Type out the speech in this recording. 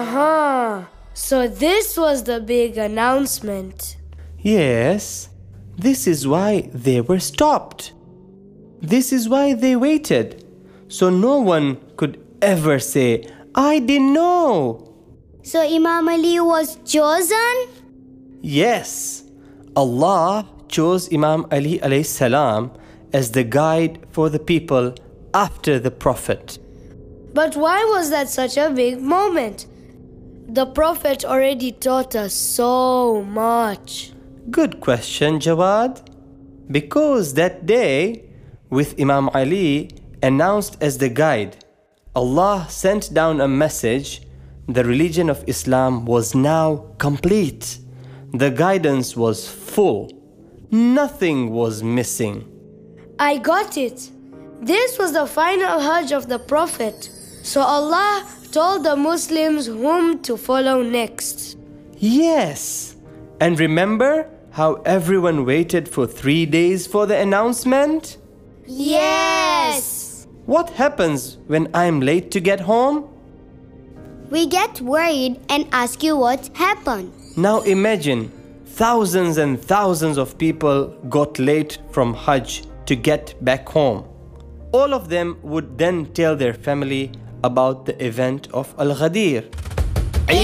Aha! So this was the big announcement. Yes, this is why they were stopped. This is why they waited. So no one could ever say, I didn't know. So Imam Ali was chosen? Yes, Allah chose Imam Ali alayhi salam as the guide for the people after the Prophet. But why was that such a big moment? The Prophet already taught us so much. Good question, Jawad. Because that day, with Imam Ali announced as the guide, Allah sent down a message. The religion of Islam was now complete. The guidance was full. Nothing was missing. I got it. This was the final Hajj of the Prophet. So Allah told the Muslims whom to follow next. Yes. And remember how everyone waited for 3 days for the announcement? Yes! What happens when I'm late to get home? We get worried and ask you what happened. Now imagine, thousands and thousands of people got late from Hajj to get back home. All of them would then tell their family about the event of Al-Ghadir.